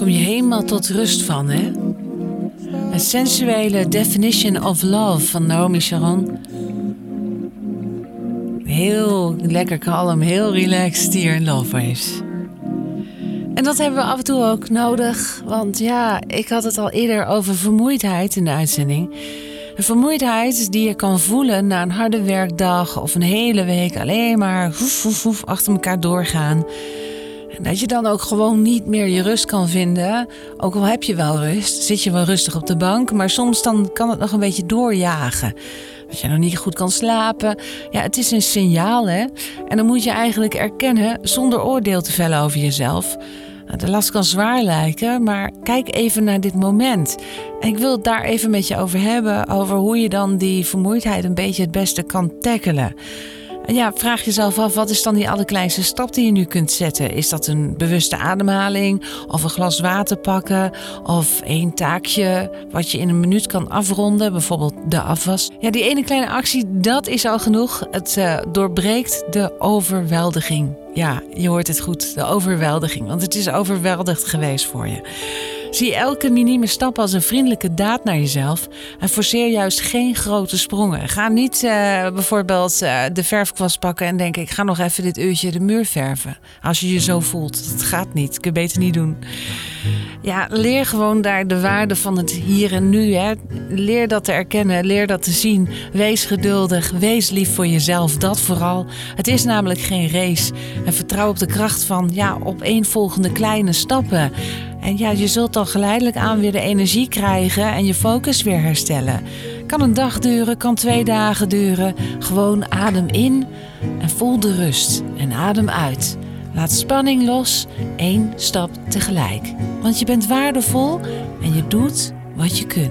kom je helemaal tot rust van, hè? Een sensuele definition of love van Naomi Sharon. Heel lekker kalm, heel relaxed hier in Love Waves. En dat hebben we af en toe ook nodig. Want ja, ik had het al eerder over vermoeidheid in de uitzending. Een vermoeidheid die je kan voelen na een harde werkdag of een hele week alleen maar achter elkaar doorgaan. En dat je dan ook gewoon niet meer je rust kan vinden. Ook al heb je wel rust, zit je wel rustig op de bank. Maar soms dan kan het nog een beetje doorjagen. Dat je nog niet goed kan slapen. Ja, het is een signaal, hè. En dan moet je eigenlijk erkennen zonder oordeel te vellen over jezelf. De last kan zwaar lijken, maar kijk even naar dit moment. En ik wil het daar even met je over hebben. Over hoe je dan die vermoeidheid een beetje het beste kan tackelen. En ja, vraag jezelf af, wat is dan die allerkleinste stap die je nu kunt zetten? Is dat een bewuste ademhaling? Of een glas water pakken? Of één taakje wat je in een minuut kan afronden? Bijvoorbeeld de afwas. Ja, die ene kleine actie, dat is al genoeg. Het doorbreekt de overweldiging. Ja, je hoort het goed, de overweldiging. Want het is overweldigd geweest voor je. Zie elke minieme stap als een vriendelijke daad naar jezelf en forceer juist geen grote sprongen. Ga niet bijvoorbeeld de verfkwast pakken en denken, ik ga nog even dit uurtje de muur verven. Als je je zo voelt. Dat gaat niet. Kun je beter niet doen. Ja, leer gewoon daar de waarde van het hier en nu. Hè. Leer dat te erkennen, leer dat te zien. Wees geduldig, wees lief voor jezelf, dat vooral. Het is namelijk geen race. En vertrouw op de kracht van opeenvolgende kleine stappen. En ja, je zult dan geleidelijk aan weer de energie krijgen en je focus weer herstellen. Kan een dag duren, kan 2 dagen duren. Gewoon adem in en voel de rust en adem uit. Laat spanning los, 1 stap tegelijk. Want je bent waardevol en je doet wat je kunt.